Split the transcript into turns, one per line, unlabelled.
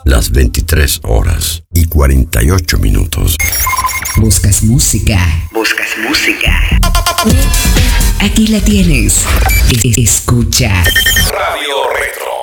las 23 horas y 48 minutos.
¿Buscas música? ¿Buscas música? Aquí la tienes. Escucha.
Radio Retro.